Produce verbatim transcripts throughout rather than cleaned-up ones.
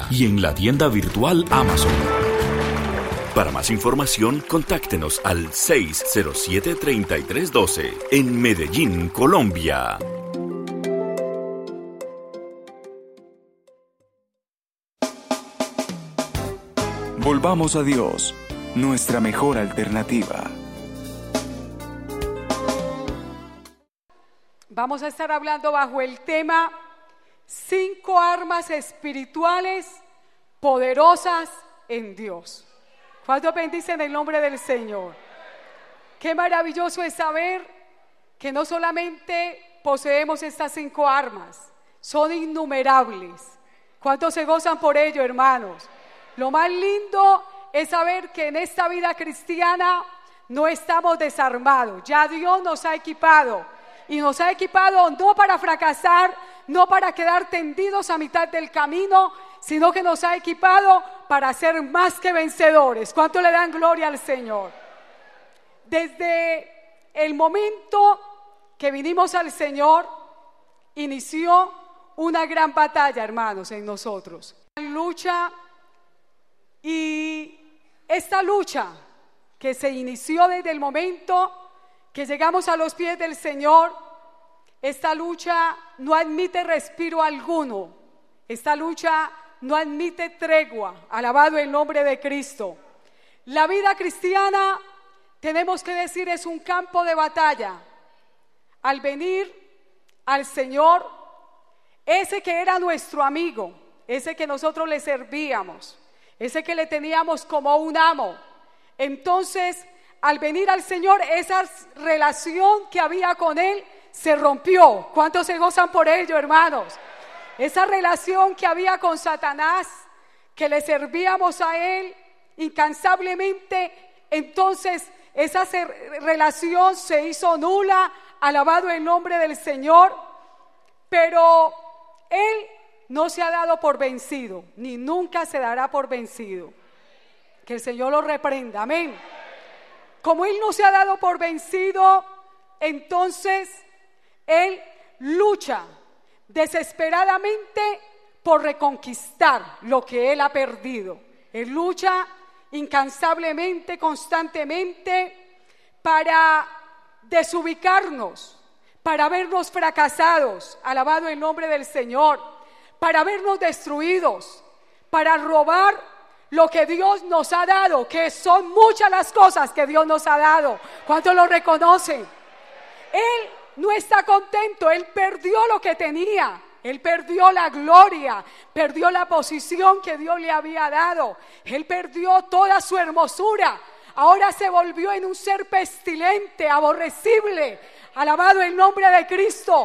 línea y en la tienda virtual Amazon. Para más información, contáctenos al seis cero siete, tres tres uno dos en Medellín, Colombia. Volvamos a Dios, nuestra mejor alternativa. Vamos a estar hablando bajo el tema cinco armas espirituales poderosas en Dios. ¿Cuántos bendicen el nombre del Señor? Qué maravilloso es saber que no solamente poseemos estas cinco armas, son innumerables. ¿Cuántos se gozan por ello, hermanos? Lo más lindo es saber que en esta vida cristiana no estamos desarmados. Ya Dios nos ha equipado y nos ha equipado no para fracasar, no para quedar tendidos a mitad del camino, sino que nos ha equipado para ser más que vencedores. ¿Cuánto le dan gloria al Señor? Desde el momento que vinimos al Señor, inició una gran batalla, hermanos, en nosotros. Lucha. Y esta lucha que se inició desde el momento que llegamos a los pies del Señor, esta lucha no admite respiro alguno, esta lucha no admite tregua, alabado el nombre de Cristo. La vida cristiana, tenemos que decir, es un campo de batalla. Al venir al Señor, ese que era nuestro amigo, ese que nosotros le servíamos, ese que le teníamos como un amo. Entonces, al venir al Señor, esa relación que había con Él se rompió. ¿Cuántos se gozan por ello, hermanos? Esa relación que había con Satanás, que le servíamos a Él incansablemente, entonces esa relación se hizo nula, alabado el nombre del Señor. Pero Él no se ha dado por vencido, ni nunca se dará por vencido. Que el Señor lo reprenda, amén. Como Él no se ha dado por vencido, entonces Él lucha desesperadamente por reconquistar lo que Él ha perdido. Él lucha incansablemente, constantemente, para desubicarnos, para vernos fracasados, alabado el nombre del Señor, para vernos destruidos, para robar lo que Dios nos ha dado, que son muchas las cosas que Dios nos ha dado. ¿Cuántos lo reconocen? Él no está contento, Él perdió lo que tenía, Él perdió la gloria, perdió la posición que Dios le había dado, Él perdió toda su hermosura, ahora se volvió en un ser pestilente, aborrecible, alabado el nombre de Cristo.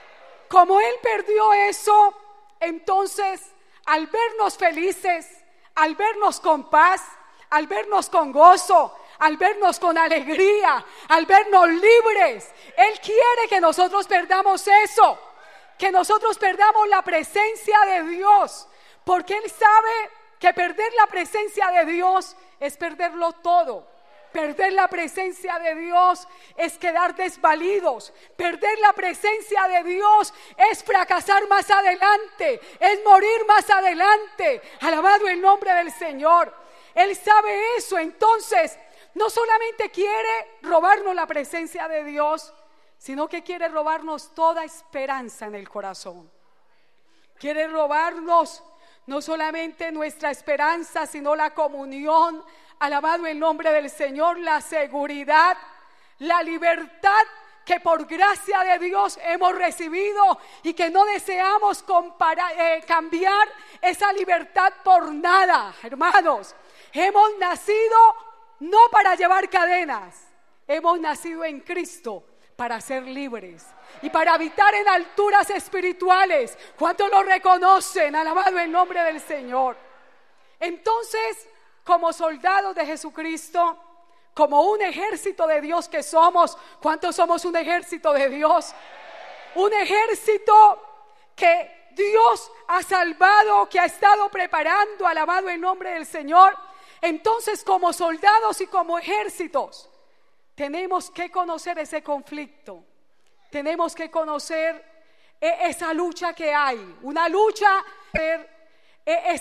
Como Él perdió eso, entonces, al vernos felices, al vernos con paz, al vernos con gozo, al vernos con alegría, al vernos libres, Él quiere que nosotros perdamos eso, que nosotros perdamos la presencia de Dios, porque Él sabe que perder la presencia de Dios es perderlo todo. Perder la presencia de Dios es quedar desvalidos. Perder la presencia de Dios es fracasar más adelante, es morir más adelante. Alabado el nombre del Señor. Él sabe eso, entonces no solamente quiere robarnos la presencia de Dios, sino que quiere robarnos toda esperanza en el corazón. Quiere robarnos no solamente nuestra esperanza, sino la comunión, alabado el nombre del Señor, la seguridad, la libertad que por gracia de Dios hemos recibido y que no deseamos comparar, eh, cambiar esa libertad por nada, hermanos. Hemos nacido no para llevar cadenas, hemos nacido en Cristo para ser libres y para habitar en alturas espirituales. ¿Cuántos lo reconocen? Alabado el nombre del Señor. Entonces, como soldados de Jesucristo, como un ejército de Dios que somos, ¿cuántos somos un ejército de Dios? Un ejército que Dios ha salvado, que ha estado preparando, alabado el nombre del Señor. Entonces, como soldados y como ejércitos, tenemos que conocer ese conflicto, tenemos que conocer esa lucha que hay, una lucha, esa